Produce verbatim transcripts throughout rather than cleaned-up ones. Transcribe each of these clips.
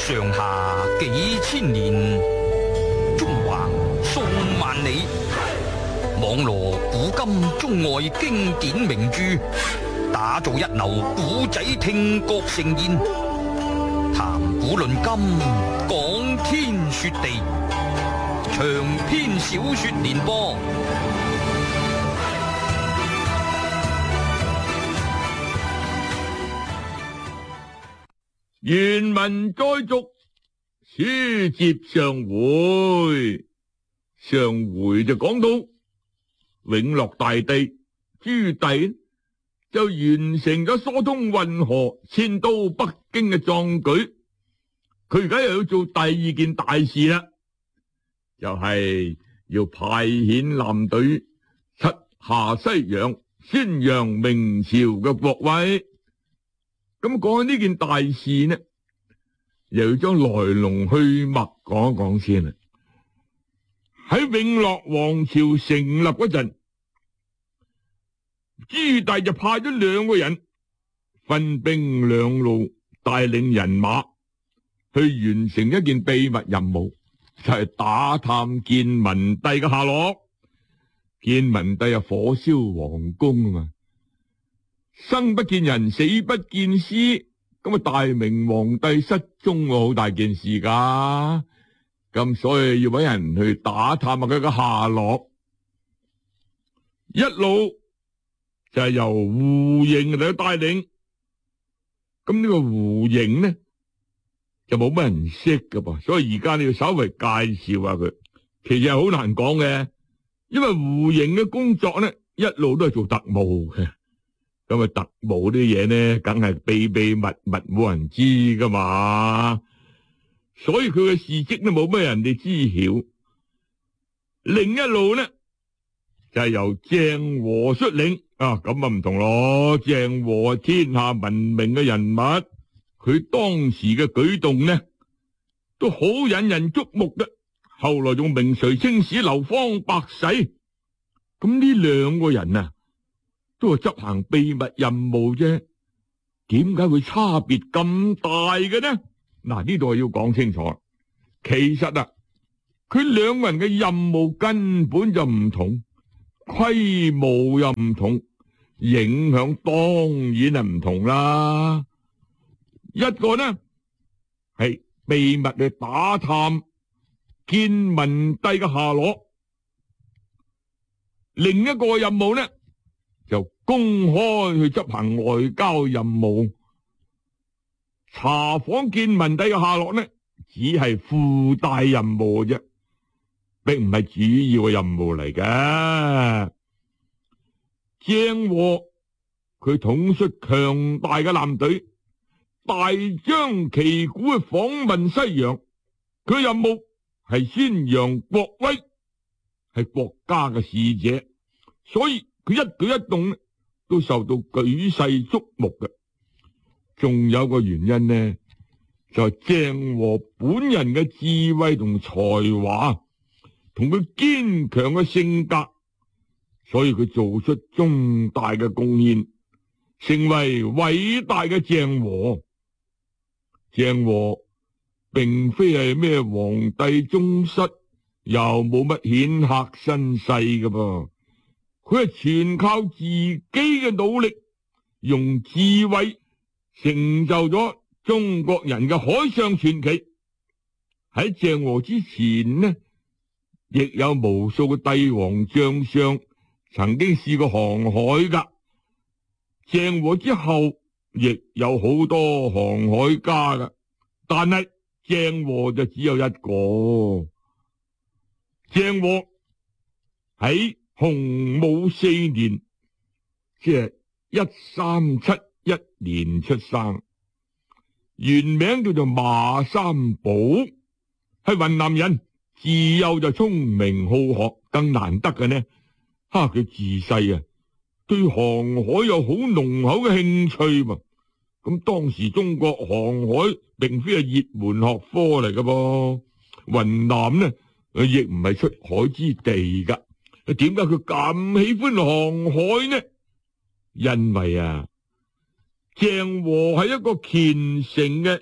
上下幾千年，中橫數萬里，網羅古今中外經典名著，打造一流古仔聽覺盛宴，談古論今，講天說地，長篇小說連播。 原文再續，書接上回，上回就講到永樂大帝朱棣就完成咗疏通運河遷都北京嘅壯舉，佢而家又要做第二件大事啦，就係、是、要派遣艦隊七下西洋，宣揚明朝嘅國威。咁講起呢件大事呢，又要將來龍去脈講一講先啦。喺永樂王朝成立嗰陣，朱棣就派咗兩個人分兵兩路，帶領人馬去完成一件秘密任務，就係、是、打探建文帝嘅下落。建文帝啊，火燒皇宮啊嘛。生不見人，死不見屍，咁啊大明皇帝失蹤，好大件事噶，咁所以要搵人去打探下佢嘅下落。一路就係由胡盈嚟帶領，咁呢個胡盈呢就冇乜人識噶噃，所以而家你要稍微介紹下佢。其實係好難講嘅，因為胡盈嘅工作呢一路都係做特務嘅。咁啊，特務啲嘢呢，梗係秘秘密密冇人知噶嘛，所以佢嘅事蹟都冇乜人哋知曉。另一路呢，就係、是、由鄭和率領啊，咁啊唔同咯。鄭和天下聞名嘅人物，佢當時嘅舉動呢，都好引人矚目嘅。後來仲名垂青史、流芳百世。咁呢兩個人啊，都係執行秘密任務啫，點解會差別咁大嘅呢？嗱，呢度要講清楚。其實啊，佢兩個人嘅任務根本就唔同，規模又唔同，影響當然係唔同啦。一個呢係秘密去打探建文帝嘅下落，另一個任務呢就公開去執行外交任務。查訪建文帝嘅下落呢，只係附帶任務啫，並唔係主要嘅任務嚟嘅。鄭和佢統率強大嘅艦隊，大張旗鼓去訪問西洋，佢任務係宣揚國威，係國家嘅使者，所以佢一舉一動呢都受到舉世矚目嘅。仲有個原因呢，就係鄭和本人嘅智慧同才華，同佢堅強嘅性格，所以佢做出重大嘅貢獻，成為偉大嘅鄭和。鄭和並非係咩皇帝宗室，又冇乜顯赫身世㗎噃，佢係全靠自己嘅努力，用智慧成就咗中國人嘅海上傳奇。喺鄭和之前呢，亦有無數嘅帝王將相曾經試過航海噶。鄭和之後，亦有好多航海家噶，但係鄭和就只有一個。鄭和喺洪武四年，即係一三七一年出生，原名叫做馬三寶，係雲南人，自幼就聰明好學，更難得嘅呢，哈佢自細啊對航海有好濃厚嘅興趣嘛。咁當時中國航海並非係熱門學科嚟㗎噃，雲南呢亦唔係出海之地噶。點解佢咁喜歡航海呢？因為啊，鄭和係一個虔誠嘅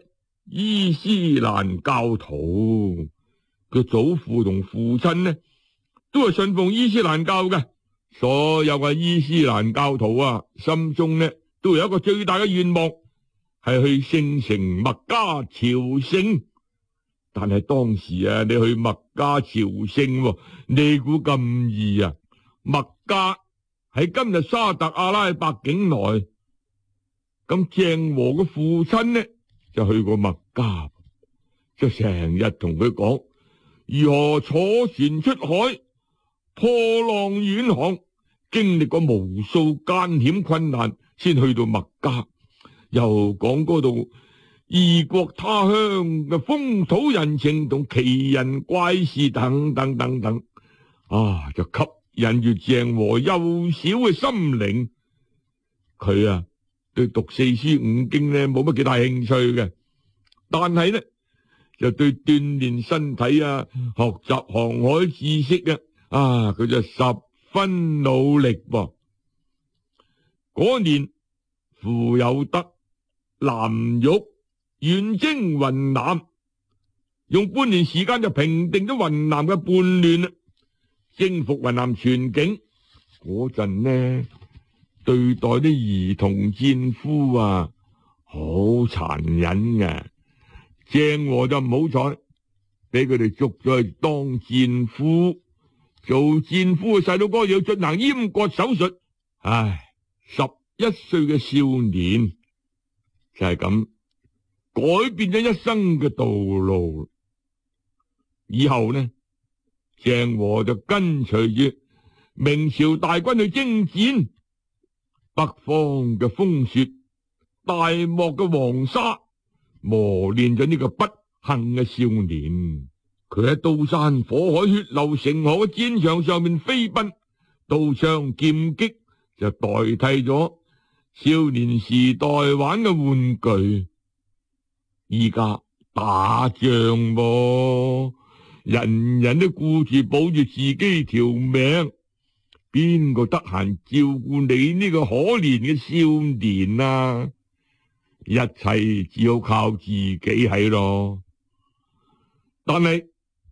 伊斯蘭教徒，佢祖父同父親呢都係信奉伊斯蘭教嘅。所有嘅伊斯蘭教徒啊，心中呢都有一個最大嘅願望，係去聖城麥加朝聖。但係當時啊，你去麥加朝聖，你估咁易啊？麥加喺今日沙特阿拉伯境內，咁鄭和嘅父親呢就去過麥加，就成日同佢講如何坐船出海，破浪遠航，經歷過無數艱險困難，先去到麥加。又講嗰度異國他鄉嘅風土人情同奇人怪事等等等等，啊，就吸引住鄭和幼小嘅心靈。佢啊對讀四書五經呢冇乜幾大興趣嘅，但係呢就對鍛煉身體啊、學習航海知識啊，啊佢就十分努力噃。嗰年傅有德、藍玉遠征雲南，用半年時間就平定咗雲南嘅叛亂啦，征服雲南全境。嗰陣呢，對待啲兒童戰俘啊，好殘忍嘅。鄭和就唔好彩，俾佢哋捉咗去當戰俘。做戰俘嘅細佬哥要進行閹割手術，唉，十一歲嘅少年就係咁改變咗一生嘅道路。以後呢，鄭和就跟隨住明朝大軍去征戰，北方嘅風雪，大漠嘅黃沙，磨練咗呢個不幸嘅少年。佢喺刀山火海、血流成河嘅戰場上面飛奔，刀槍劍戟就代替咗少年時代玩嘅玩具。依家打仗喎，人人都顧住保住自己條命，邊個得閒照顧你呢個可憐嘅少年啊？一切只好靠自己係咯。但係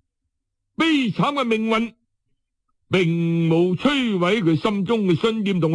悲慘嘅命運並冇摧毀佢心中嘅信念同